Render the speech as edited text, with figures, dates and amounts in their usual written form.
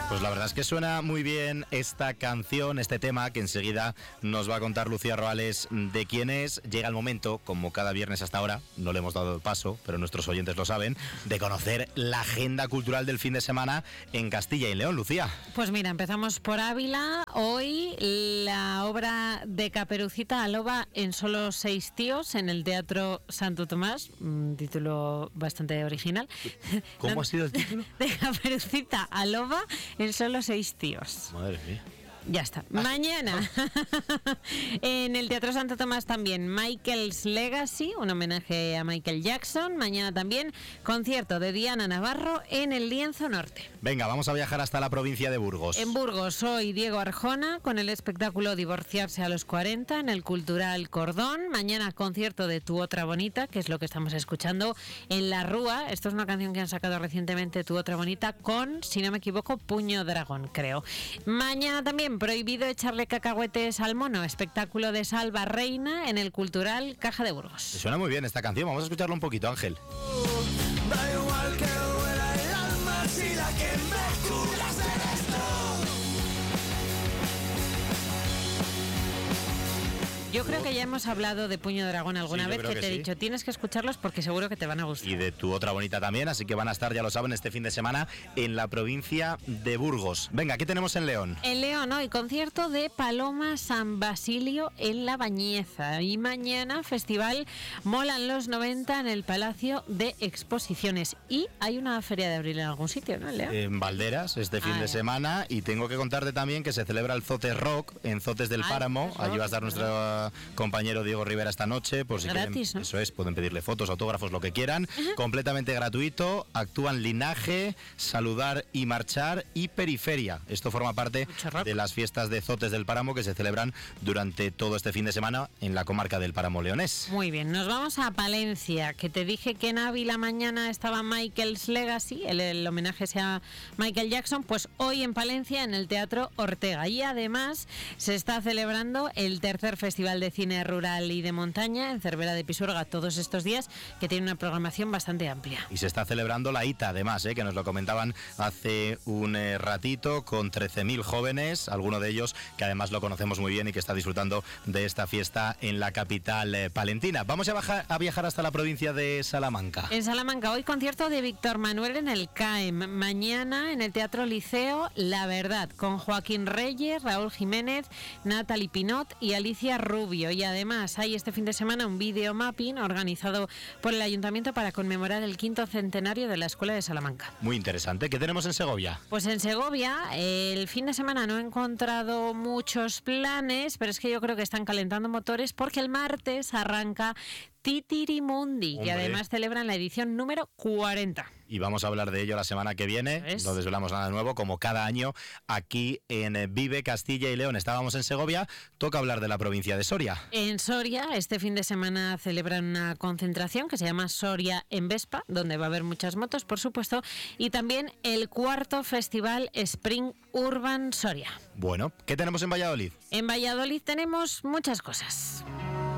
Pues la verdad es que suena muy bien esta canción, este tema, que enseguida nos va a contar Lucía Roales de quién es. Llega el momento, como cada viernes hasta ahora, no le hemos dado el paso, pero nuestros oyentes lo saben, de conocer la agenda cultural del fin de semana en Castilla y León. Lucía. Pues mira, empezamos por Ávila. Hoy la obra de Caperucita Alova en solo 6 tíos en el Teatro Santo Tomás, un título bastante original. ¿Cómo ha sido el título? De Caperucita Alova en solo 6 tíos. Madre mía. Ya está. Mañana en el Teatro Santo Tomás también Michael's Legacy, un homenaje a Michael Jackson. Mañana también concierto de Diana Navarro en el Lienzo Norte. Venga, vamos a viajar hasta la provincia de Burgos. En Burgos hoy Diego Arjona con el espectáculo Divorciarse a los 40 en el Cultural Cordón. Mañana concierto de Tu Otra Bonita, que es lo que estamos escuchando en La Rúa. Esto es una canción que han sacado recientemente, Tu Otra Bonita, con, si no me equivoco, Puño Dragón, creo. Mañana también prohibido echarle cacahuetes al mono, espectáculo de Salva Reina en el Cultural Caja de Burgos. Suena muy bien esta canción, vamos a escucharla un poquito, Ángel. Da igual que duela el alma si la que me curas eres tú. Yo creo que ya hemos hablado de Puño de Dragón alguna vez, que te he sí. dicho, tienes que escucharlos porque seguro que te van a gustar. Y de Tu Otra Bonita también, así que van a estar, ya lo saben, este fin de semana en la provincia de Burgos. Venga, ¿qué tenemos en León? En León hoy concierto de Paloma San Basilio en La Bañeza. Y mañana festival Molan los 90 en el Palacio de Exposiciones. Y hay una feria de abril en algún sitio, ¿no, León? En Valderas, este fin de semana. Y tengo que contarte también que se celebra el Zote Rock en Zotes del Páramo. Allí va a estar nuestro compañero Diego Rivera esta noche, por si gratis, quieren, ¿no? Eso es, pueden pedirle fotos, autógrafos, lo que quieran, completamente gratuito. Actúan Linaje, Saludar y Marchar y Periferia. Esto forma parte de las fiestas de Zotes del Páramo que se celebran durante todo este fin de semana en la comarca del Páramo leonés. Muy bien, nos vamos a Palencia, que te dije que en Ávila mañana estaba Michael's Legacy, el homenaje a Michael Jackson. Pues hoy en Palencia en el Teatro Ortega, y además se está celebrando el tercer Festival de Cine Rural y de Montaña en Cervera de Pisuerga todos estos días, que tiene una programación bastante amplia. Y se está celebrando la ITA, además, que nos lo comentaban hace un ratito, con 13.000 jóvenes, alguno de ellos que además lo conocemos muy bien y que está disfrutando de esta fiesta en la capital palentina. Vamos a viajar hasta la provincia de Salamanca. En Salamanca hoy concierto de Víctor Manuel en el CAEM. Mañana en el Teatro Liceo La Verdad, con Joaquín Reyes, Raúl Jiménez, Natalie Pinot y Alicia Rubio. Y además hay este fin de semana un video mapping organizado por el Ayuntamiento para conmemorar el 5º centenario de la Escuela de Salamanca. Muy interesante. ¿Qué tenemos en Segovia? Pues en Segovia el fin de semana no he encontrado muchos planes, pero es que yo creo que están calentando motores porque el martes arranca Titirimundi, que además celebran la edición número 40. Y vamos a hablar de ello la semana que viene. No desvelamos nada nuevo, como cada año aquí en Vive Castilla y León. Estábamos en Segovia, toca hablar de la provincia de Soria. En Soria este fin de semana celebran una concentración que se llama Soria en Vespa, donde va a haber muchas motos, por supuesto, y también el 4º Festival Spring Urban Soria. Bueno, ¿qué tenemos en Valladolid? En Valladolid tenemos muchas cosas.